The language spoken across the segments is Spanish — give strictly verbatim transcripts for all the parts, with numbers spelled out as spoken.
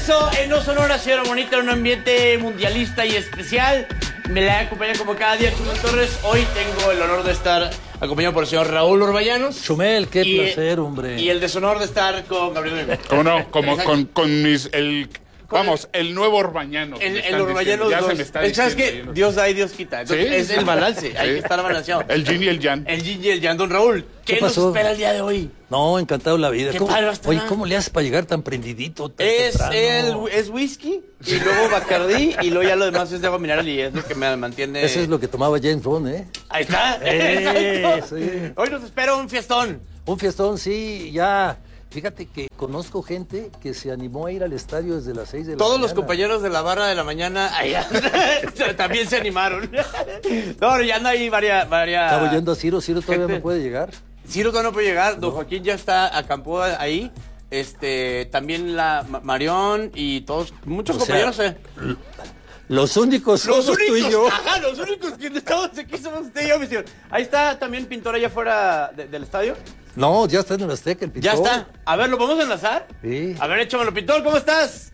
regreso en No Sonora, señora bonita, en un ambiente mundialista y especial. Me la acompaña como cada día Chumel Torres. Hoy tengo el honor de estar acompañado por el señor Raúl Urbayanos. Chumel, qué y, placer, hombre. Y el deshonor de estar con Gabriel. ¿Cómo no? Como con, con mis... El, vamos, el nuevo Urbayanos. El, el Urbayanos Ya dos. se me está ¿Sabes diciendo. qué? Dios da y Dios quita. Entonces, ¿Sí? es el balance. Sí. Hay que estar balanceado. El yin y el yang. El yin y el yang. Don Raúl, ¿qué, ¿Qué nos pasó? espera el día de hoy? No, encantado la vida. Qué ¿Cómo, padre va a estar. oye, ¿cómo le haces para llegar tan prendidito? Tan Es, temprano? el, es whisky y luego Bacardí y luego ya lo demás es de agua mineral y es lo que me mantiene... Eso es lo que tomaba James Bond, ¿eh? Ahí está. Eh, sí. Hoy nos espera un fiestón. Un fiestón, sí, ya. Fíjate que conozco gente que se animó a ir al estadio desde las seis de la Todos mañana. los compañeros de la barra de la mañana allá también se animaron. No, ya anda ahí varias... varias... Estaba oyendo a Ciro, Ciro todavía gente. no puede llegar. Ciro todavía no puede llegar, don Joaquín ya está, acampó ahí. Este, también la Ma- Marión y todos, muchos O compañeros. sea, eh. Los únicos Los somos únicos, tú y yo. ajá, los únicos que estamos aquí somos usted y yo, mi señor. Ahí está también Pintor allá afuera de- del estadio. No, ya está en el Azteca, el Pintor. Ya está. A ver, ¿lo podemos enlazar? Sí. A ver, échamelo, Pintor, ¿cómo estás?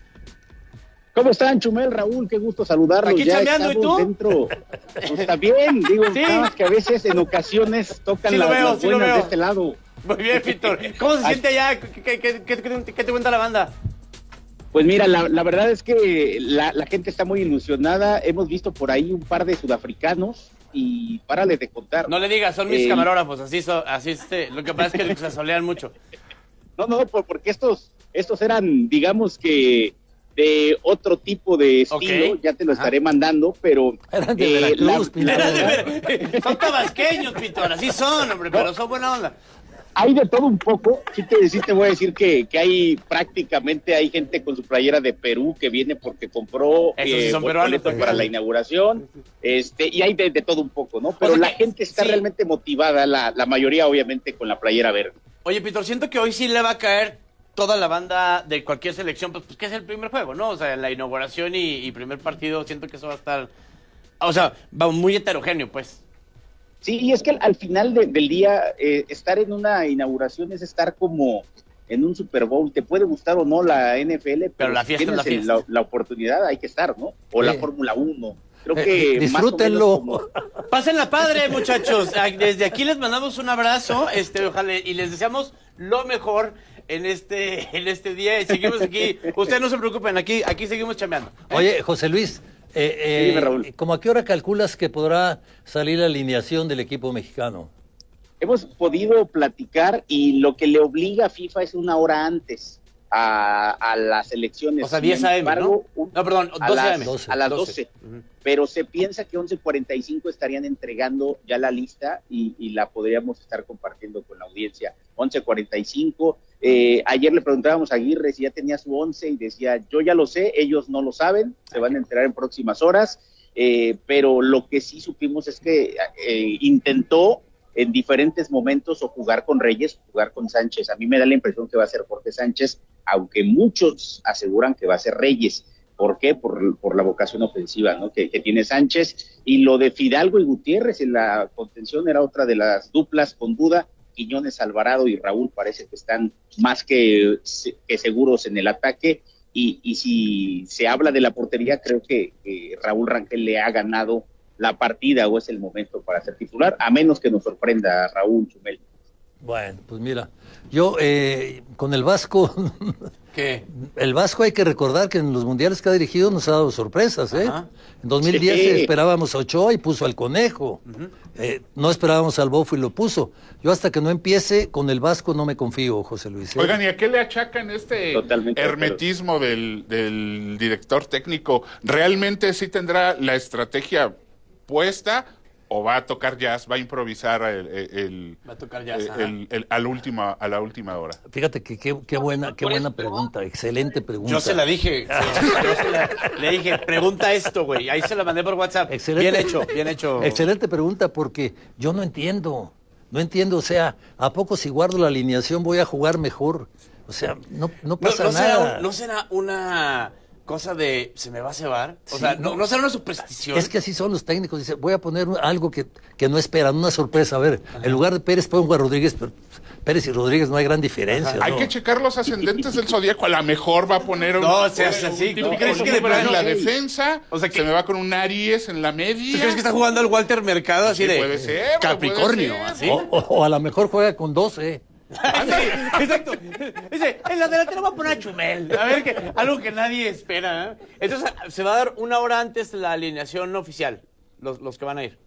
¿Cómo están, Chumel, Raúl? Qué gusto saludarlos. Aquí ya chambeando, ¿y estamos tú? dentro. Pues está bien, digo, Sí. nada más que a veces en ocasiones tocan Sí lo las, veo, las sí lo buenas veo. de este lado. Muy bien, Pintor. ¿Cómo se Ay. siente allá? ¿Qué, qué, qué, qué- qué- qué te cuenta la banda? Pues mira, la, la verdad es que la, la gente está muy ilusionada. Hemos visto por ahí un par de sudafricanos y párale de contar. No le digas, son mis Eh, camarógrafos, así, so- así este. Lo que pasa es que se asolean mucho. No, no, por- porque estos, estos eran, digamos que de otro tipo de estilo, Ok. ya te lo Ajá. estaré mandando, pero... Eran de eh, Veracruz, Pintor. Era de ver- Son tabasqueños, Pintor, así son, hombre, pero son buena onda. Hay de todo un poco, sí te, sí te voy a decir que, que hay prácticamente, hay gente con su playera de Perú que viene porque compró Esos sí eh, son boleto peruanos. para la inauguración, este, y hay de, de todo un poco, ¿no? Pero sea la que- gente está sí. realmente motivada, la, la mayoría obviamente con la playera verde. Oye, Pintor, siento que hoy sí le va a caer toda la banda de cualquier selección, pues, pues que es el primer juego, ¿no? O sea, la inauguración y, y primer partido, siento que eso va a estar, o sea, va muy heterogéneo, pues. Sí, y es que al, al final de- del día, eh, estar en una inauguración es estar como en un Super Bowl. Te puede gustar o no la N F L, pero, Pero la si fiesta es la tienes el- fiesta. la, la oportunidad hay que estar, ¿no? O la Sí. Fórmula uno. Creo Eh, que disfrútenlo. más o menos como- Pásenla padre, muchachos. Ah, Desde aquí les mandamos un abrazo, este, ojalá, y les deseamos lo mejor en este, en este día. Y seguimos aquí. Ustedes no se preocupen, aquí, aquí seguimos chambeando. Oye, José Luis, eh, eh, Dime, Raúl. ¿cómo a qué hora calculas que podrá salir la alineación del equipo mexicano? Hemos podido platicar y lo que le obliga a FIFA es una hora antes a, a las elecciones. O sea, Sin diez a eme, embargo, ¿no? un- No, perdón, a doce a las, eme. doce. a las doce. doce. Ujú. Pero se piensa que once cuarenta y cinco estarían entregando ya la lista y, y la podríamos estar compartiendo con la audiencia. once cuarenta y cinco. Eh, ayer le preguntábamos a Aguirre si ya tenía su once y decía, yo ya lo sé, ellos no lo saben, se van a enterar en próximas horas. Eh, pero lo que sí supimos es que eh, intentó en diferentes momentos o jugar con Reyes o jugar con Sánchez. A mí me da la impresión que va a ser Jorge Sánchez, aunque muchos aseguran que va a ser Reyes. ¿Por qué? Por, por la vocación ofensiva, ¿no? que, que tiene Sánchez. Y lo de Fidalgo y Gutiérrez en la contención era otra de las duplas con duda. Quiñones, Alvarado y Raúl parece que están más que, que seguros en el ataque. Y, y si se habla de la portería, creo que, que Raúl Rangel le ha ganado la partida o es el momento para ser titular, a menos que nos sorprenda Raúl Chumel. Bueno, pues mira, yo eh, con el Vasco, ¿Qué? el Vasco hay que recordar que en los mundiales que ha dirigido nos ha dado sorpresas, ¿eh? Ajá. En dos mil diez Sí. esperábamos a Ochoa y puso al Conejo. Eh, no esperábamos al Bofo y lo puso. Yo hasta que no empiece con el Vasco no me confío, José Luis. ¿eh? Oigan, ¿y a qué le achacan este Totalmente, hermetismo del, del director técnico? ¿Realmente sí tendrá la estrategia puesta o va a tocar jazz, va a improvisar el, el- Va a tocar jazz, el- ajá. el- el- al última, a la última hora? Fíjate que qué, qué buena, qué buena pregunta, excelente pregunta. Yo se la dije. Yo se la- le dije, pregunta esto, güey. Ahí se la mandé por WhatsApp. Excelente. Bien hecho, bien hecho. Excelente pregunta porque yo no entiendo, no entiendo, o sea, ¿a poco si guardo la alineación voy a jugar mejor? O sea, no, no ¿No, pasa no será nada. un- ¿No será una cosa de se me va a cebar? O Sí, sea, ¿no, no. no será una superstición? Es que así son los técnicos, dice, voy a poner un- algo que, que no esperan, una sorpresa. A ver, en lugar de Pérez pongo a Rodríguez, pero Pérez y Rodríguez no hay gran diferencia. Hay ¿no? que checar los ascendentes del zodiaco. A lo mejor va a poner un, No, o sea, un, así, un tipo ¿tú crees con que de Libra en plano- la defensa. O sea, que- se me va con un Aries en la media. ¿Tú crees que está jugando el Walter Mercado así Sí, de puede ser, Capricornio? puede ser. Así. O, o- o a lo mejor juega con doce. Sí, exacto. Dice, en la delantera va a poner a Chumel. A ver, que, algo que nadie espera. ¿eh? Entonces, se va a dar una hora antes la alineación oficial, los, los que van a ir.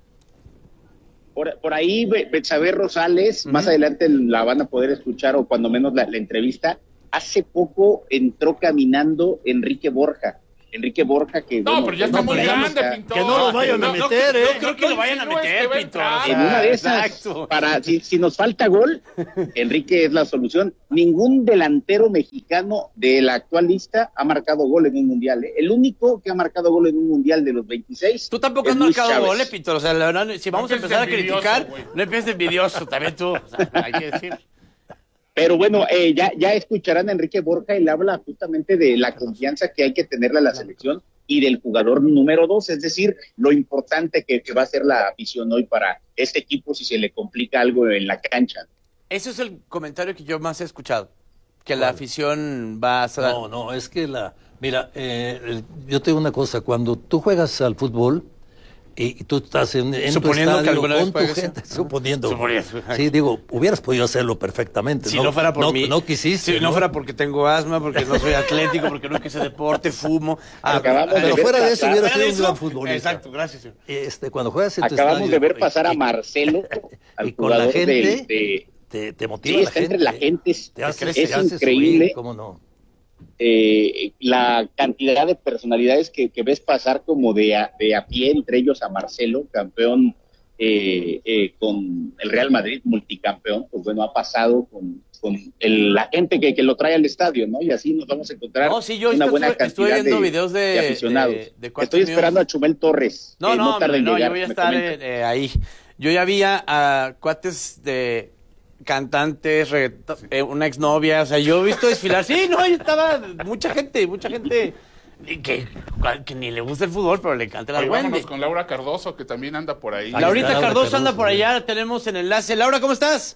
Por, por ahí, Be- Betsabe Rosales, uh-huh. más adelante la van a poder escuchar, o cuando menos la, la entrevista. Hace poco entró caminando Enrique Borja. Enrique Borja, que. No, bueno, pero ya pues, está muy no, grande, ya- Pintor. que no lo vayan a No, no, meter, no, ¿eh? No creo que lo vayan a insinúes meter, que va a Pintor. entrar. En una de esas, Exacto. para, si, si nos falta gol, Enrique es la solución. Ningún delantero mexicano de la actual lista ha marcado gol en un mundial. ¿eh? El único que ha marcado gol en un mundial de los veintiséis. Tú tampoco es has Luis marcado Chávez. goles, Pintor. O sea, la verdad, si vamos a empieces empezar a envidioso, criticar, güey. no empieces envidioso, también tú. O sea, hay que decir. Pero bueno, eh, ya, ya escucharán a Enrique Borja, él habla justamente de la confianza que hay que tenerle a la selección y del jugador número dos, es decir, lo importante que, que va a ser la afición hoy para este equipo si se le complica algo en la cancha. Ese es el comentario que yo más he escuchado. Que la afición va a... No, no, es que la... Mira, eh, el- yo te digo una cosa, cuando tú juegas al fútbol y, y tú estás en, en tu Suponiendo que estadio alguna vez con tu juegues, gente, ¿no? suponiendo. Suponiendo. Sí, digo, hubieras podido hacerlo perfectamente. Si no, fuera por no, mí. No quisiste. Si no, fuera porque tengo asma, porque no soy atlético, porque no quise deporte, fumo. Acabamos de Pero ver fuera de eso pasar- hubiera fuera sido de un gran eso, futbolista. Exacto, gracias. señor. Este, cuando juegas en tu Acabamos estadio de ver y- pasar a y- Marcelo, al y con la jugador gente, de, de- te, te motiva sí, la está gente. entre la gente, es, Te hace- es te hace increíble. subir, ¿cómo no? eh, la cantidad de personalidades que, que ves pasar como de a, de a pie, entre ellos a Marcelo, campeón eh, eh, con el Real Madrid, multicampeón, pues bueno, ha pasado con, con el, la gente que, que lo trae al estadio, ¿no? Y así nos vamos a encontrar No, sí, yo una estoy- buena estoy cantidad viendo de, videos de- de aficionados. de- de cuatro Estoy esperando minutos. a Chumel Torres. No, que no, tarda hombre, en no, llegar, yo voy a me estar comenta. eh, eh, ahí. Yo ya vi a, a cuates de cantantes, reggaeton- eh, una exnovia, o sea, yo he visto desfilar. Sí, no, ahí estaba mucha gente, mucha gente que, que ni le gusta el fútbol, pero le encanta la Oye, Wendy. vámonos con Laura Cardoso, que también anda por ahí. Ahí Laurita está, Laura Cardoso anda Cardoso, por sí. allá, la tenemos en enlace. Laura, ¿cómo estás?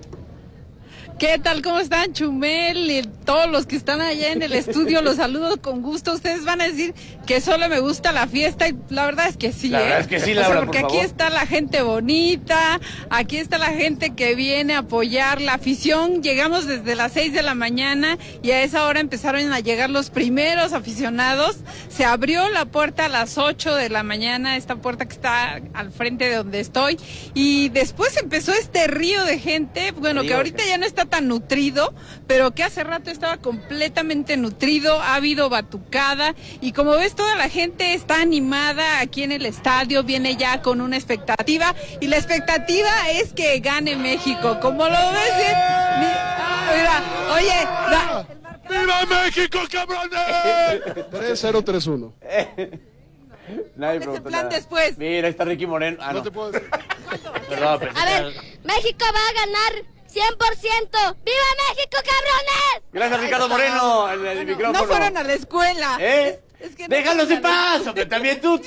¿Qué tal? ¿Cómo están, Chumel? Y todos los que están allá en el estudio, los saludo con gusto. Ustedes van a decir que solo me gusta la fiesta y la verdad es que sí. La ¿eh? verdad es que sí, O sea, Laura, porque por aquí favor. está la gente bonita, aquí está la gente que viene a apoyar la afición. Llegamos desde las seis de la mañana y a esa hora empezaron a llegar los primeros aficionados. Se abrió la puerta a las ocho de la mañana, esta puerta que está al frente de donde estoy, y después empezó este río de gente, bueno, Río que de ahorita gente. ya no está tan nutrido, pero que hace rato estaba completamente nutrido, ha habido batucada y como ves toda la gente está animada aquí en el estadio, viene ya con una expectativa y la expectativa es que gane México, como lo ves bien, mi- ah, mira, oye, da- ¡Viva México, cabrones! tres cero tres uno. Nadie es el preguntó plan nada. después? Mira, ahí está Ricky Moreno. Ah, No no. te puedo decir. Perdón, pensé A que ver, era- México va a ganar cien por ciento. ¡Viva México, cabrones! Gracias, Ricardo Moreno, en el micrófono. no fueron a la escuela. ¿Eh? Es- es que no Déjalos en fueron a la- paz, hombre, también tú.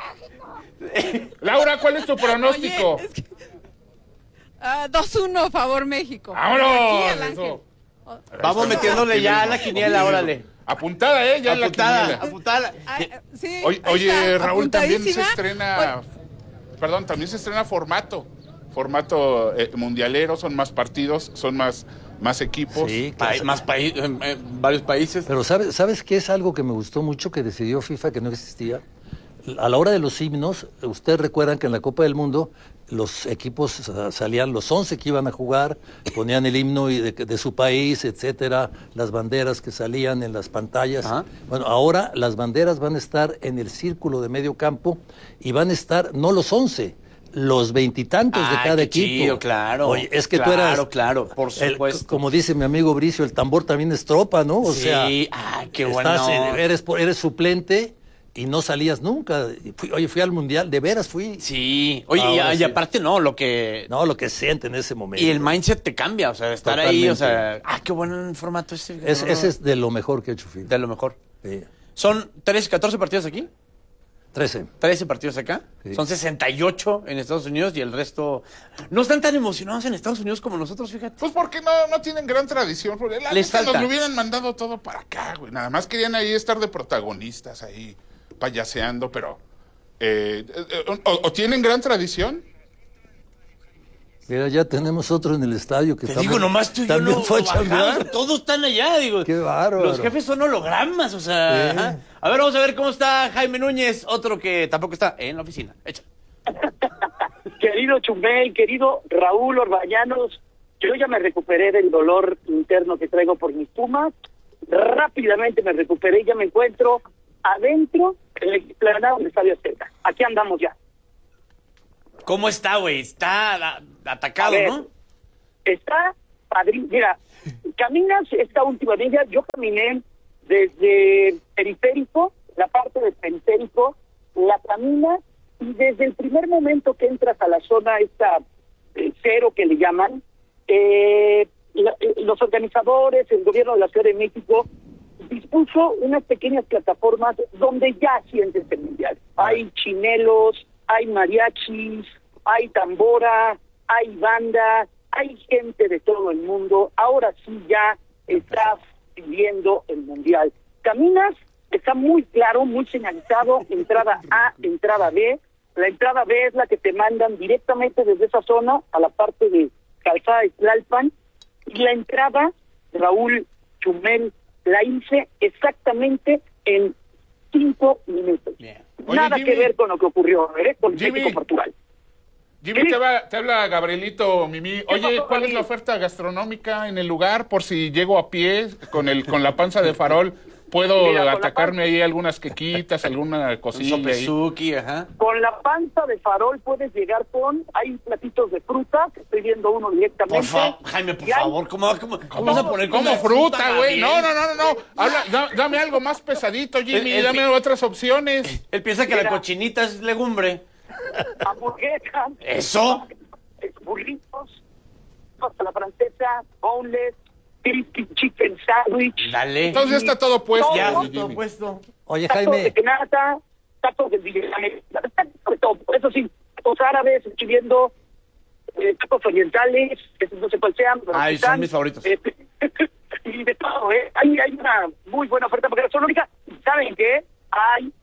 Laura, ¿cuál es tu pronóstico? Oye, es que- Ah, dos uno, favor México. ¡Vámonos! Aquí al Ángel. Eso. Vamos metiéndole ya a la quiniela, órale. Apuntada, ¿eh? Ya en la Apuntada, quiniela. apuntada. Ah, sí, Oye, ahí oye, está, Raúl, también se apuntadísima. estrena, perdón, también se estrena formato, formato eh, mundialero, son más partidos, son más, más equipos. Sí, Pa- claro. más países, en, en varios países. Pero ¿sabes, ¿sabes qué es algo que me gustó mucho que decidió FIFA que no existía? A la hora de los himnos, ustedes recuerdan que en la Copa del Mundo los equipos uh, salían, los once que iban a jugar, ponían el himno y de, de su país, etcétera, las banderas que salían en las pantallas. Ajá. Bueno, ahora las banderas van a estar en el círculo de medio campo y van a estar, no los once, los veintitantos de Ay, cada qué equipo. chido, claro. Oye, es que claro, tú eras... Claro, claro, por el- supuesto. como dice mi amigo Bricio, el tambor también es tropa, ¿no? O sí, sea, ay, qué estás bueno. en- eres, por- eres suplente y no salías nunca. Y fui- oye, fui al mundial, de veras fui. Sí, oye, y, Ahora y sí. aparte no, lo que... No, lo que siente en ese momento. Y el mindset te cambia, o sea, de estar ahí, o sea... Totalmente. Ah, qué buen formato ese. Es- no, ese es de lo mejor que he hecho FIFA. de lo mejor. Sí. ¿Son trece, catorce partidos aquí? trece. trece partidos acá. Sí. Son sesenta y ocho en Estados Unidos y el resto no están tan emocionados en Estados Unidos como nosotros, fíjate. Pues porque no, no tienen gran tradición. Porque la Les neta falta. nos lo hubieran mandado todo para acá, güey. Nada más querían ahí estar de protagonistas, ahí payaseando, pero... Eh, eh, o, ¿O tienen gran tradición? Mira, ya tenemos otro en el estadio que Te también, digo, nomás tú y yo también no fue a bajamos, chambear. todos están allá, digo. Qué bárbaro. Los jefes son hologramas, o sea... Sí. ajá. A ver, vamos a ver cómo está Jaime Núñez, otro que tampoco está en la oficina. Echa. Querido Chumel, querido Raúl Orbañanos, yo ya me recuperé del dolor interno que traigo por mis Pumas. Rápidamente me recuperé y ya me encuentro adentro del explanado del Estadio Azteca. Aquí andamos ya. ¿Cómo está, güey? Está a- atacado, A ver, ¿no? Está padrísimo. Mira, caminas esta última milla, yo caminé desde periférico, la parte del periférico, la caminas y desde el primer momento que entras a la zona esta eh, cero que le llaman, eh, la- eh, los organizadores, el gobierno de la Ciudad de México dispuso unas pequeñas plataformas donde ya sientes el mundial. Hay chinelos, hay mariachis, hay tambora, hay banda, hay gente de todo el mundo. Ahora sí ya estás viviendo el mundial. Caminas, está muy claro, muy señalizado, entrada A, entrada B. La entrada B es la que te mandan directamente desde esa zona a la parte de Calzada de Tlalpan. Y la entrada, Raúl, Chumel, la hice exactamente en cinco minutos. Bien. Oye, Nada Jimmy. que ver con lo que ocurrió, ¿eh? Con Jimmy. México-Portugal. Jimmy, Sí. te, va- te habla Gabrielito Mimi. Oye, pasó, ¿cuál es Gabriel? la oferta gastronómica en el lugar? Por si llego a pie con el con la panza de farol, ¿puedo Mira, con la atacarme ahí algunas quequitas, alguna Un cosilla ahí? sopezuki, ajá. Con la panza de farol puedes llegar con, hay platitos de fruta, que estoy viendo uno directamente. Por favor, Jaime, por Y hay- favor, ¿cómo, cómo, cómo vas a poner Como como fruta, güey. Gabriel? No, no, no, no, no. Habla, da- dame algo más pesadito, Jimmy. El- el dame pi- otras opciones. Él piensa que Mira. la cochinita es legumbre. Hamburguesas. ¿Eso? Burritos, pasta la francesa, boneless, crispy chicken sandwich. Dale. Entonces ya está todo puesto. ya, Jimmy. todo puesto. Oye, Tacos de Jaime, canasta, tacos de vietnamita, de todo. Eso sí, tacos árabes, estoy viendo eh, tacos orientales, esos no sé cuál sean. pero Ay, están, son mis favoritos. eh, y de todo, ¿eh? Hay, hay una muy buena oferta porque gastronómica. ¿Saben qué? Hay,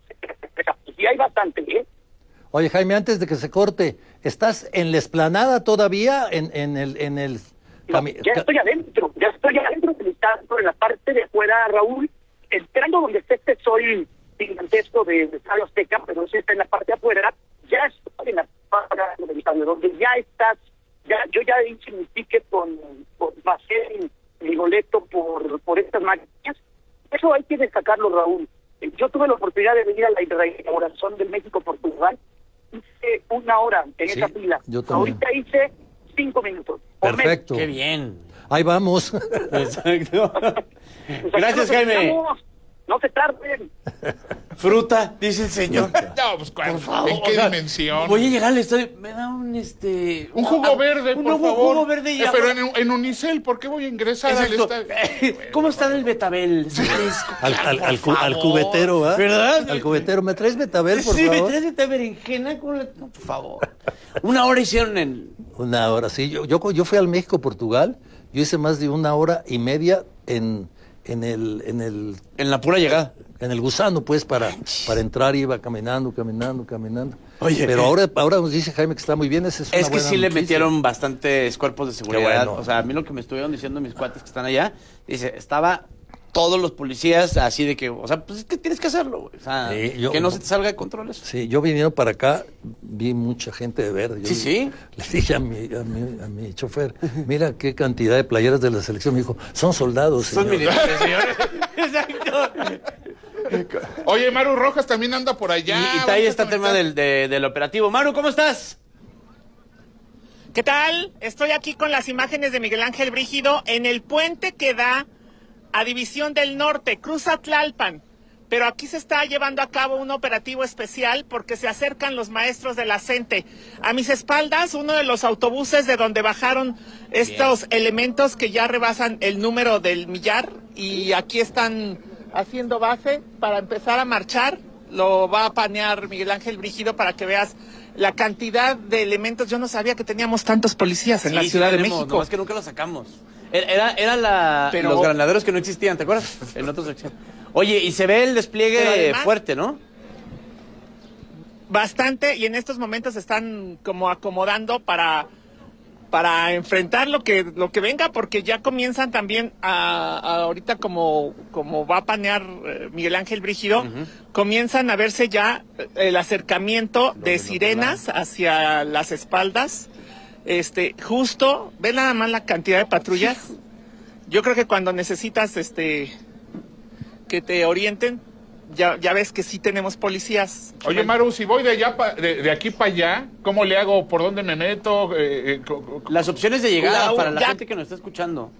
y hay bastante, ¿eh? oye, Jaime, antes de que se corte, ¿estás en la explanada todavía? En, en el... En el No, cami- ya ca- estoy adentro, ya estoy adentro del estadio, en la parte de afuera, Raúl, entrando donde está este sol gigantesco del Estadio Azteca, pero ese está en la parte de afuera, ya estoy en la parte del estadio, donde ya estás, ya yo ya hice mi ticket con, con pasé mi, mi boleto por, por estas máquinas. Eso hay que destacarlo, Raúl. Eh, Yo tuve la oportunidad de venir a la inauguración del México-Portugal, hice una hora en Sí, esa fila. yo también. Ahorita hice cinco minutos. o menos. Perfecto. Qué bien. Ahí vamos. Exacto. Pues Gracias, aquí nos Jaime. esperamos. No se tarden. Fruta, dice el señor. No, pues, ¿cuál? Por favor. ¿En qué o sea, dimensión? Voy a llegar al estadio. Me da un este. Un jugo ah, verde, un por nuevo favor. jugo verde y Eh, pero agua. en, en Unicel, ¿por qué voy a ingresar Exacto. al estadio? ¿Cómo está el Betabel? Fresco, Al, claro, al, por al cu- al favor. cubetero, ¿ah? ¿Verdad? Al cubetero. ¿Me traes betabel, por sí, me favor? traes esta berenjena con la... No, por favor. Una hora hicieron en... Una hora, sí. Yo, yo, yo fui al México-Portugal. Yo hice más de una hora y media en, en, el, en, el, En la pura llegada. en el gusano, pues, para, para entrar. Iba caminando, caminando, caminando. Oye. Pero ahora, ahora nos dice Jaime que está muy bien. Esa es una Es que buena sí le noticia. metieron bastantes cuerpos de seguridad. bueno. O sea, a mí lo que me estuvieron diciendo mis cuates que están allá, dice, estaba todos los policías así de que, o sea, pues es que tienes que hacerlo, güey. O sea, Sí, yo- que no se te salga de control eso. Sí, yo viniendo para acá, vi mucha gente de verde. Yo Sí, sí. Le dije a mi, a mi, a mi chofer, mira qué cantidad de playeras de la selección. Me dijo, son soldados, Son señor. militares, señores. Exacto. Oye, Maru Rojas también anda por allá. y, y está Vamos ahí a este tema conectar. del, de- del operativo. Maru, ¿cómo estás? ¿Qué tal? Estoy aquí con las imágenes de Miguel Ángel Brígido en el puente que da a División del Norte, cruza Tlalpan. Pero aquí se está llevando a cabo un operativo especial porque se acercan los maestros de la CENTE. A mis espaldas, uno de los autobuses de donde bajaron estos elementos que ya rebasan el número del millar y aquí están haciendo base para empezar a marchar lo va a panear Miguel Ángel Brígido para que veas la cantidad de elementos. Yo no sabía que teníamos tantos policías en Sí, la sí Ciudad de tenemos, México. nomás que nunca los sacamos. Era, era la, Pero- los granaderos que no existían, ¿te acuerdas? En otra sección. Oye, y se ve el Pero despliegue además- fuerte, ¿no? Bastante, y en estos momentos están como acomodando para, para enfrentar lo que, lo que venga, porque ya comienzan también a, a ahorita como, como va a panear eh, Miguel Ángel Brígido, comienzan a verse ya eh, el acercamiento de sirenas hacia las espaldas. Este, justo, ve nada más la cantidad de patrullas. Yo creo que cuando necesitas este que te orienten, ya, ya ves que sí tenemos policías. Oye, Maru, si voy de allá pa- de, de aquí para allá, ¿cómo le hago? ¿Por dónde me meto? Eh, eh, co- co- Las opciones de llegada La- para la ya- gente que nos está escuchando.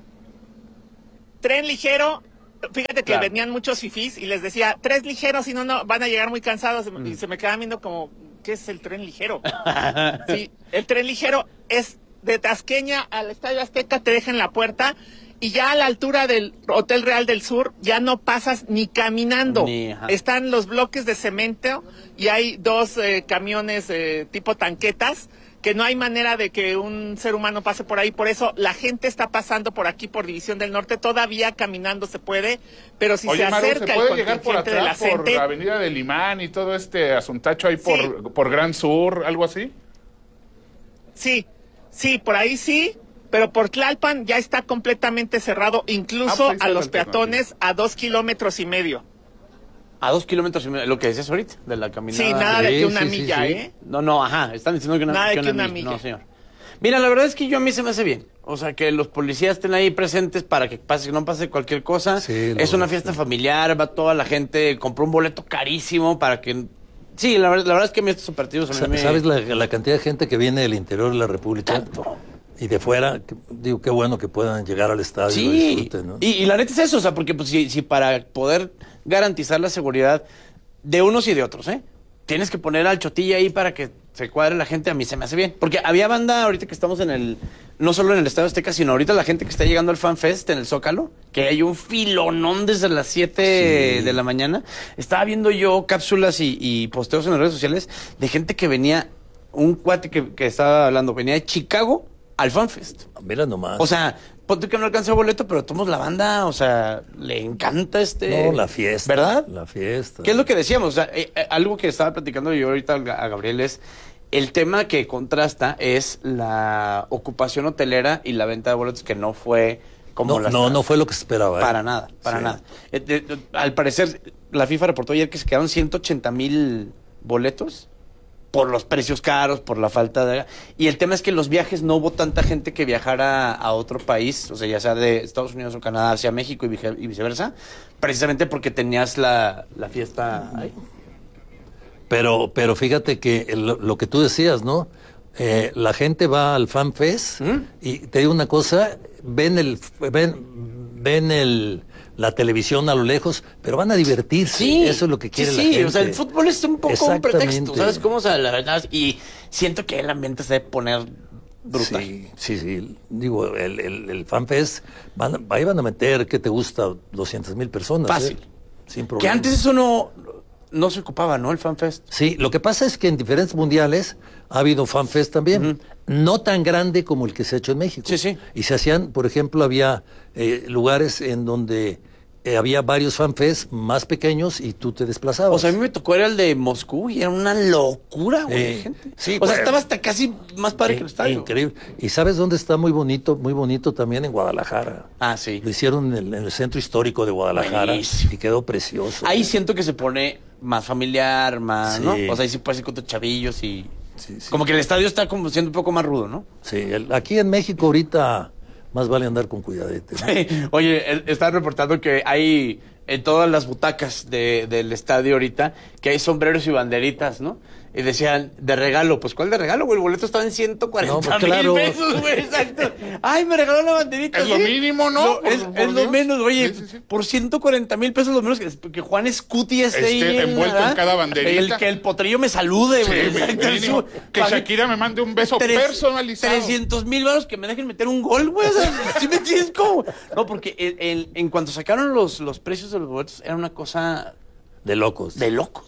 Tren ligero, fíjate que Claro. venían muchos fifís y les decía, tres ligeros, si no, no, van a llegar muy cansados. Y se me quedaban viendo como, ¿qué es el tren ligero? Sí, el tren ligero es de Tasqueña al Estadio Azteca, te deja en la puerta y ya a la altura del Hotel Real del Sur ya no pasas ni caminando. Ni, ajá. Están los bloques de cemento y hay dos eh, camiones eh, tipo tanquetas que no hay manera de que un ser humano pase por ahí. Por eso la gente está pasando por aquí, por División del Norte. Todavía caminando se puede, pero si Oye, se Maru, acerca ¿se puede el llegar por contingente de la atrás, por gente, Avenida del Imán y todo este asuntacho ahí por, Sí. por Gran Sur, algo así? sí, sí, por ahí sí, pero por Tlalpan ya está completamente cerrado, incluso Ah, pues ahí está a la los alternativa. peatones a dos kilómetros y medio. A dos kilómetros y medio, lo que decías ahorita, de la caminada. Sí, nada de Sí, que una sí, sí, milla, sí. ¿eh? No, no, ajá, están diciendo que una, Nada de que que una una milla. milla. No, señor. Mira, la verdad es que yo a mí se me hace bien. O sea, que los policías estén ahí presentes para que pase, que no pase cualquier cosa. Sí, lo- es una fiesta familiar, va toda la gente, compró un boleto carísimo para que... Sí, la, verdad- la verdad es que a mí estos partidos a mí Sa- me... ¿Sabes la, la cantidad de gente que viene del interior de la República? Y de fuera, que- digo, qué bueno que puedan llegar al estadio y lo Sí, disfruten, ¿no? y, y la neta es eso, o sea, porque pues, si, si para poder garantizar la seguridad de unos y de otros, ¿eh? Tienes que poner al chotilla ahí para que se cuadre la gente, a mí se me hace bien. Porque había banda ahorita que estamos en el, no solo en el Estadio Azteca, sino ahorita la gente que está llegando al Fan Fest en el Zócalo, que hay un filonón desde las siete Sí. de la mañana. Estaba viendo yo cápsulas y, y posteos en las redes sociales de gente que venía, un cuate que, que estaba hablando, venía de Chicago al Fan Fest. Mira nomás. O sea, ponte que no alcanzó boleto, pero tomamos la banda, o sea, le encanta este... no, la fiesta. ¿Verdad? La fiesta. ¿Qué es lo que decíamos? O sea, eh, eh, algo que estaba platicando yo ahorita a Gabriel es el tema que contrasta es la ocupación hotelera y la venta de boletos que no fue como No, las- no, no fue lo que se esperaba. ¿eh? Para nada, para Sí. nada. Eh, de- de- al parecer, la FIFA reportó ayer que se quedaron ciento ochenta mil boletos por los precios caros, por la falta de... Y el tema es que en los viajes no hubo tanta gente que viajara a otro país, o sea, ya sea de Estados Unidos o Canadá hacia México y vice- y viceversa, precisamente porque tenías la, la fiesta ahí. Pero, pero fíjate que el- lo que tú decías, ¿no? Eh, la gente va al Fan Fest ¿Mm? y te digo una cosa, ven el, ven, ven el, la televisión a lo lejos, pero van a divertirse. Sí, Eso es lo que quiere sí, la sí, gente. o sea, el fútbol es un poco un pretexto, Exactamente. ¿sabes cómo? O sea, la verdad, y siento que el ambiente se debe poner brutal. Sí, sí, sí. Digo, el, el, el Fan Fest, van, ahí van a meter, ¿qué te gusta? doscientas mil personas. Fácil. ¿eh? Sin problema. Que antes eso no, no se ocupaba, ¿no? El FanFest. Sí, lo que pasa es que en diferentes mundiales ha habido FanFest también, no tan grande como el que se ha hecho en México. Sí, sí. Y se hacían, por ejemplo, había eh, lugares en donde eh, había varios FanFest más pequeños y tú te desplazabas. O sea, a mí me tocó era el de Moscú y era una locura, güey, Eh, de gente. sí, o sea, pues, estaba hasta casi más padre que el In- estadio. Increíble. ¿Y sabes dónde está muy bonito? Muy bonito también en Guadalajara. Ah, sí. Lo hicieron en el, en el centro histórico de Guadalajara Buenísimo. y quedó precioso. Ahí siento que se pone más familiar, más, Sí. ¿no? O sea, ahí sí puedes ir con tus chavillos y... Sí, sí. Como que el estadio está como siendo un poco más rudo, ¿no? Sí, el- aquí en México ahorita más vale andar con cuidadete, ¿no? Oye, el- están reportando que hay en todas las butacas de- del estadio ahorita, que hay sombreros y banderitas, ¿no? Y decían, de regalo, pues ¿cuál de regalo, güey? El boleto estaba en ciento cuarenta No, pues, mil claro. pesos, güey, exacto. Ay, me regaló la banderita. Es lo ¿sí? mínimo, ¿no? Lo- Por- es por es lo Dios. menos, oye, Sí, sí, sí. por ciento cuarenta mil pesos lo menos que, que Juan Scuti esté ahí. Esté en- envuelto ¿verdad? en cada banderita. El, que el potrillo me salude, Sí, güey. mi- exacto, mínimo. eso. Que Pagué Shakira me mande un beso tres- personalizado. trescientos mil baros que me dejen meter un gol, güey. O sea, ¿sí me entiendes cómo? No, porque el- el- en cuanto sacaron los, los precios de los boletos, era una cosa De locos. de locos.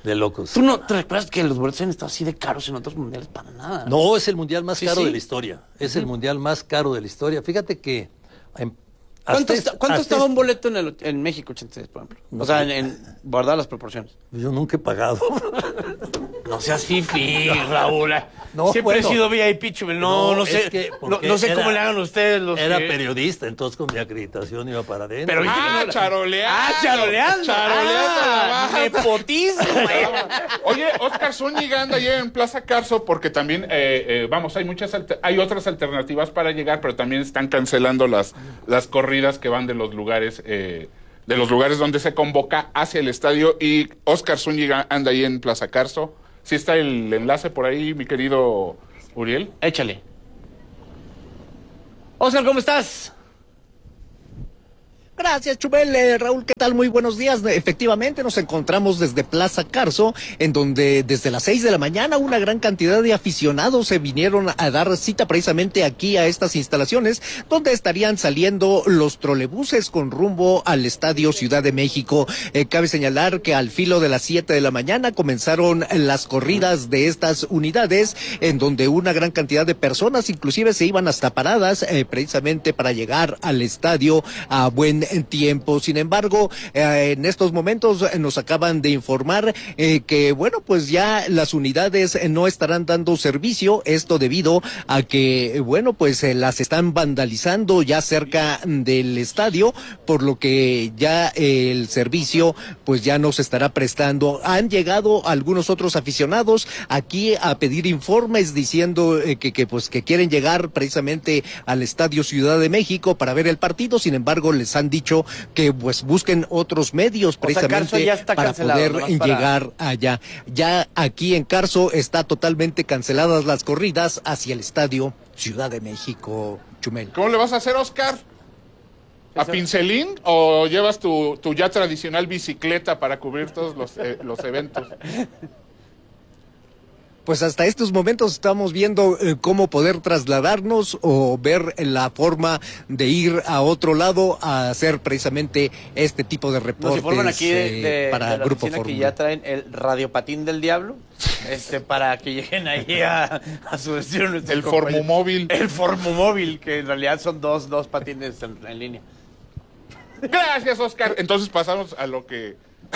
De locos. ¿Tú no te recuerdas que los boletos han estado así de caros en otros mundiales? Para nada. No, es el mundial más Sí, caro sí. de la historia. Es el mundial más caro de la historia. Fíjate que... en- ¿Cuánto, hasta está- es- cuánto hasta estaba es- un boleto en, el, en México ochenta y seis, por ejemplo? O sea, en, en guardar las proporciones. Yo nunca he pagado. No seas fifi, Raúl. No, Siempre bueno. he sido V I P, Chumel. No, no, es sé. que no, porque no sé cómo era- le hagan ustedes los Era que- periodista, entonces con mi acreditación iba para adentro. Pero- Ah, charoleando. Ah, charoleando. Charoleando Ah, la baja. nepotismo. Oye, Oscar Zúñiga anda allá en Plaza Carso porque también, eh, eh, vamos, hay muchas, alter- hay otras alternativas para llegar, pero también están cancelando las, las corridas que van de los lugares, eh, de los lugares donde se convoca hacia el estadio. Y Oscar Zúñiga anda ahí en Plaza Carso. ¿Sí está el enlace por ahí, mi querido Uriel? Échale. Oscar, ¿cómo estás? Gracias, Chubel. Eh, Raúl, ¿qué tal? Muy buenos días. Efectivamente, nos encontramos desde Plaza Carso, en donde desde las seis de la mañana una gran cantidad de aficionados se vinieron a dar cita precisamente aquí a estas instalaciones, donde estarían saliendo los trolebuses con rumbo al Estadio Ciudad de México. Eh, cabe señalar que al filo de las siete de la mañana comenzaron las corridas de estas unidades, en donde una gran cantidad de personas inclusive se iban hasta paradas eh, precisamente para llegar al estadio a buen en tiempo. Sin embargo, eh, en estos momentos eh, nos acaban de informar eh, que, bueno, pues ya las unidades eh, no estarán dando servicio, esto debido a que, eh, bueno, pues eh, las están vandalizando ya cerca del estadio, por lo que ya eh, el servicio pues ya no se estará prestando. Han llegado algunos otros aficionados aquí a pedir informes diciendo eh, que, que pues que quieren llegar precisamente al Estadio Ciudad de México para ver el partido. Sin embargo, les han dicho que pues busquen otros medios O sea, precisamente Carso ya está para cancelado, poder nomás para- llegar allá. Ya aquí en Carso está totalmente canceladas las corridas hacia el Estadio Ciudad de México, Chumel. ¿Cómo le vas a hacer, Oscar? ¿A pincelín o llevas tu, tu ya tradicional bicicleta para cubrir todos los, eh, los eventos? Pues hasta estos momentos estamos viendo eh, cómo poder trasladarnos o ver la forma de ir a otro lado a hacer precisamente este tipo de Nos reportes informan aquí de, eh, de- para de la Grupo oficina que Fórmula. ya traen el radiopatín del diablo, este, para que lleguen ahí a, a su destino. nuestros El compañeros. Formumóvil. El Formumóvil, que en realidad son dos, dos patines en, en línea. Gracias, Oscar. Entonces pasamos a lo que...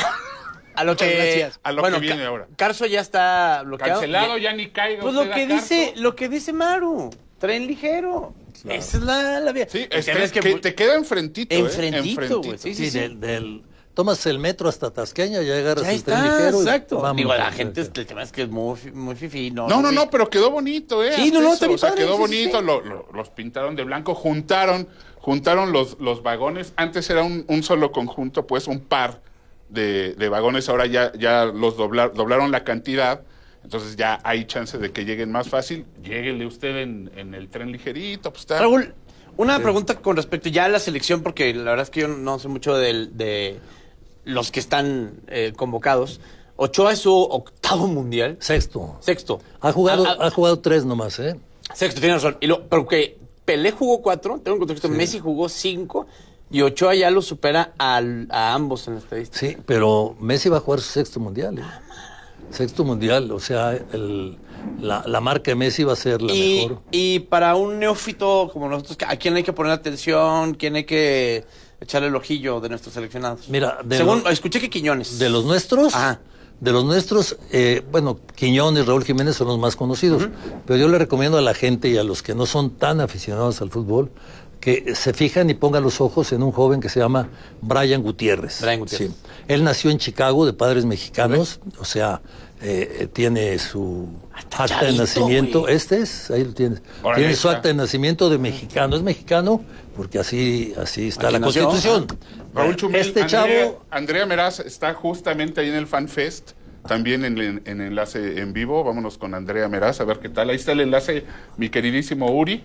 A lo Muchas que, gracias. A lo bueno, que viene Ca- ahora. Carso ya está bloqueado. Cancelado, ya ni caiga Pues usted lo que a Carso. dice, lo que dice Maru, tren ligero. Esa es la, la vía. Sí, El es tema que, es que, que te queda enfrentito, ¿eh? Enfrentito, güey, sí, Sí, del, del- tomas el metro hasta Tasqueña, ya agarras ya el tren está, ligero. y exacto. vámonos. Digo, la gente, el tema es que es muy, fi- muy fifí. No, No, no, no, pero quedó bonito, ¿eh? Sí, Hasta no, no, eso, está bien o sea, padre, quedó sí, sí, bonito, sí. lo- lo- los pintaron de blanco, juntaron, juntaron los, los vagones. Antes era un, un solo conjunto, pues un par de, de vagones, ahora ya, ya los doblar, doblaron la cantidad, entonces ya hay chance de que lleguen más fácil. Lléguele usted en, en el tren ligerito, pues está. Raúl, una pregunta con respecto ya a la selección, porque la verdad es que yo no sé mucho del- de los que están eh, convocados. Ochoa es su octavo mundial. Sexto. Sexto. Ha jugado, Ah, ah, ha jugado tres nomás, ¿eh? Sexto, tiene razón. Y lo, pero que Pelé jugó cuatro, tengo un contexto, Messi jugó cinco, y Ochoa ya lo supera al- a ambos en la estadística. Sí, pero Messi va a jugar su sexto mundial. ¿eh? Sexto mundial, o sea, el, la, la marca de Messi va a ser la y, mejor. y para un neófito como nosotros, ¿a quién hay que poner atención? ¿Quién hay que echarle el ojillo de nuestros seleccionados? Mira, de Según, lo- escuché que Quiñones. De los nuestros, Ajá. de los nuestros, eh, bueno, Quiñones, Raúl Jiménez son los más conocidos, pero yo le recomiendo a la gente y a los que no son tan aficionados al fútbol que se fijan y pongan los ojos en un joven que se llama Brian Gutiérrez. Brian Gutiérrez. Sí. Él nació en Chicago de padres mexicanos, o sea, eh, tiene su Está acta de chavito, nacimiento, güey. este es, ahí lo tienes, Órale, tiene su está. acta de nacimiento de mexicano, es mexicano porque así, así está Aquí la nació. Constitución. Raúl Chumel, Este Andrea, chavo... Andrea Meraz está justamente ahí en el FanFest, también en, en, en enlace en vivo. Vámonos con Andrea Meraz a ver qué tal. Ahí está el enlace, mi queridísimo Uri.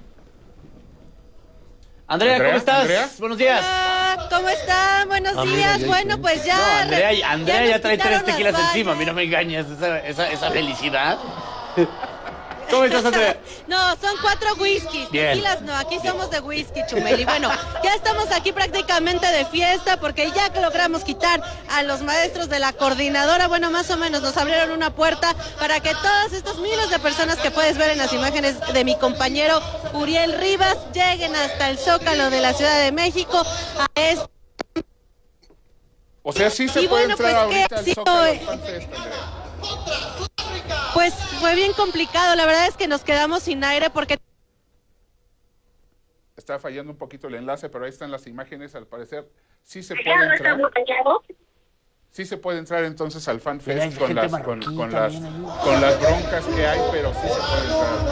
Andrea, Andrea, ¿cómo estás? Andrea. Buenos días. Hola, ¿cómo están? Buenos Ah, mira, días. ya Bueno, hice. pues ya. No, Andrea, re- Andrea ya, nos trae tres quitaron las tequilas vallas. encima, a mí no me engañes, esa, esa, esa felicidad. ¿Cómo estás, Andrea? No, son cuatro whiskies. Bien. Tequilas no, aquí somos de whisky, Chumel. Y bueno, ya estamos aquí prácticamente de fiesta porque ya que logramos quitar a los maestros de la coordinadora, bueno, más o menos nos abrieron una puerta para que todas estas miles de personas que puedes ver en las imágenes de mi compañero Uriel Rivas lleguen hasta el Zócalo de la Ciudad de México a este. O sea, sí se Y puede bueno, entrar pues, ahorita ¿qué al ha sido, Zócalo eh? Fan Fest, Andrea. Pues fue bien complicado, la verdad es que nos quedamos sin aire porque... Está fallando un poquito el enlace, pero ahí están las imágenes, al parecer sí se puede entrar. Sí se puede entrar entonces al Fan Mira, hay Fest con gente las, con, marroquí con las, también ahí. con las broncas que hay, pero sí se puede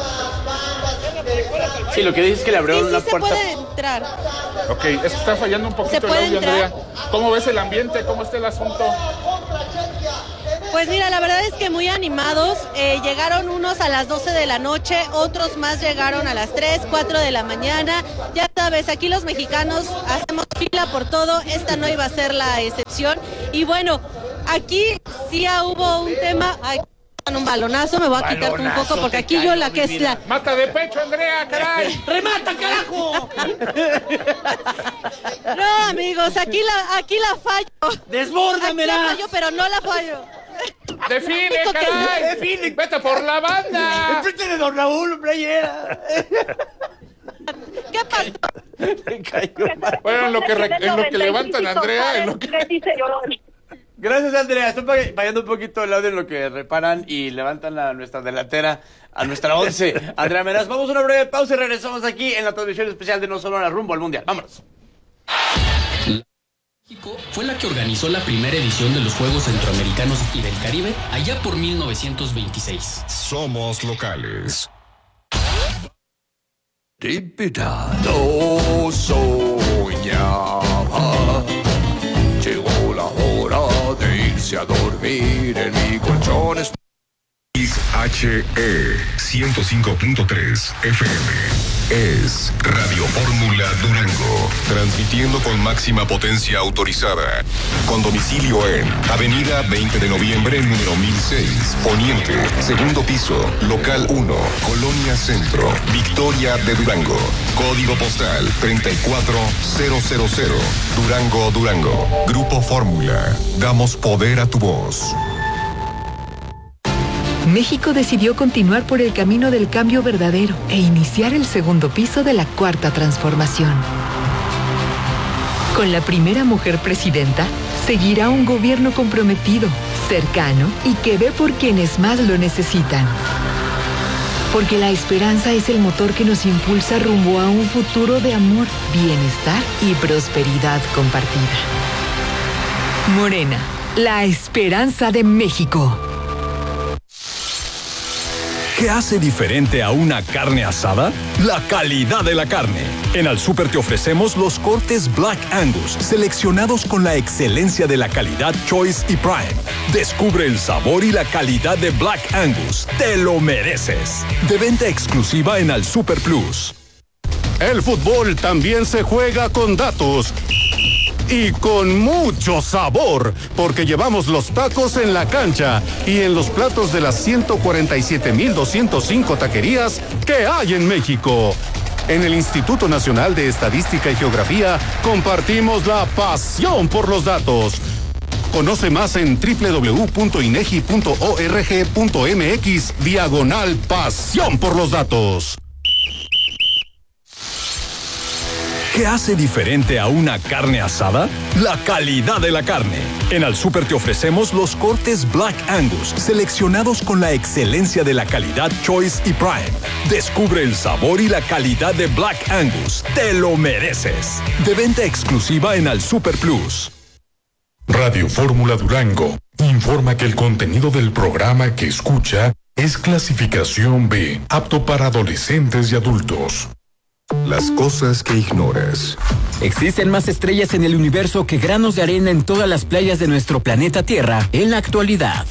entrar. Sí, lo que dices es que le Sí, abrieron sí la se puerta. puede entrar. Ok, es que está fallando un poquito ¿Se el puede audio, entrar? Andrea. ¿Cómo ves el ambiente? ¿Cómo está el asunto? Pues mira, la verdad es que muy animados, eh, llegaron unos a las doce de la noche, otros más llegaron a las tres, cuatro de la mañana, ya sabes, aquí los mexicanos hacemos fila por todo, esta no iba a ser la excepción, y bueno, aquí sí hubo un tema, ay, con un balonazo, me voy a quitar un poco porque aquí yo la que es la... ¡Mata de pecho, Andrea, caray! ¡Remata, carajo! No, amigos, aquí la, aquí la fallo. ¡Desbórdamela! Aquí la fallo, pero no la fallo. ¡Define, Único que- caray! ¡Define! ¡Vete por la banda! ¡Enfrente de Don Raúl, playera! ¿Qué pasó? Me cayó mal. Bueno, en lo que, re- en lo que levantan a Andrea, en lo que... Gracias, Andrea. Estoy pa- fallando un poquito el audio en lo que reparan y levantan a nuestra delantera, a nuestra once. Andrea Meraz, vamos a una breve pausa y regresamos aquí en la transmisión especial de No Sonora rumbo al Mundial. Vámonos. México fue la que organizó la primera edición de los Juegos Centroamericanos y del Caribe allá por mil novecientos veintiséis. Somos locales. No soñaba. Llegó la hora de irse a dormir en mi colchón. H E ciento cinco punto tres F M. Es Radio Fórmula Durango, transmitiendo con máxima potencia autorizada, con domicilio en Avenida veinte de noviembre, número mil seis, Poniente, segundo piso, local uno, Colonia Centro, Victoria de Durango, código postal treinta y cuatro mil, Durango, Durango. Grupo Fórmula, damos poder a tu voz. México decidió continuar por el camino del cambio verdadero e iniciar el segundo piso de la Cuarta Transformación. Con la primera mujer presidenta, seguirá un gobierno comprometido, cercano y que ve por quienes más lo necesitan. Porque la esperanza es el motor que nos impulsa rumbo a un futuro de amor, bienestar y prosperidad compartida. Morena, la esperanza de México. ¿Qué hace diferente a una carne asada? La calidad de la carne. En Al Súper te ofrecemos los cortes Black Angus, seleccionados con la excelencia de la calidad Choice y Prime. Descubre el sabor y la calidad de Black Angus. ¡Te lo mereces! De venta exclusiva en Al Súper Plus. El fútbol también se juega con datos. Y con mucho sabor, porque llevamos los tacos en la cancha y en los platos de las ciento cuarenta y siete mil doscientos cinco taquerías que hay en México. En el Instituto Nacional de Estadística y Geografía compartimos la pasión por los datos. Conoce más en doble u doble u doble u punto inegi punto org punto mx diagonal pasión por los datos. ¿Qué hace diferente a una carne asada? La calidad de la carne. En Al Súper te ofrecemos los cortes Black Angus, seleccionados con la excelencia de la calidad Choice y Prime. Descubre el sabor y la calidad de Black Angus. ¡Te lo mereces! De venta exclusiva en Al Súper Plus. Radio Fórmula Durango informa que el contenido del programa que escucha es clasificación B, apto para adolescentes y adultos. Las cosas que ignoras. Existen más estrellas en el universo que granos de arena en todas las playas de nuestro planeta Tierra en la actualidad.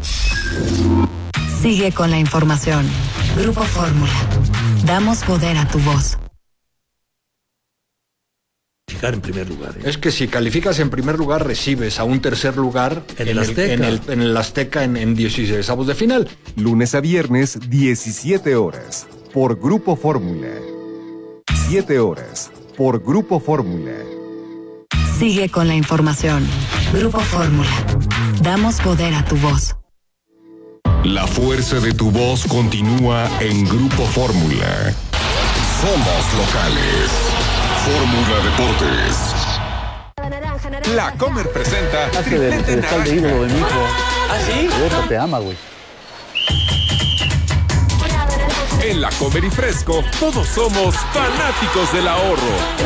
Sigue con la información. Grupo Fórmula. Damos poder a tu voz. calificar en primer lugar. ¿eh? Es que si calificas en primer lugar, recibes a un tercer lugar en el Azteca, en el, en el Azteca en, en dieciseisavos de final. Lunes a viernes, diecisiete horas, por Grupo Fórmula. siete horas, por Grupo Fórmula. Sigue con la información. Grupo Fórmula. Damos poder a tu voz. La fuerza de tu voz continúa en Grupo Fórmula. Somos locales. Fórmula Deportes. La Comer presenta. Hace del pedestal de ídolo de mi hijo. ¿Ah, sí? Eso te ama, güey. En La Comer y Fresco, todos somos fanáticos del ahorro.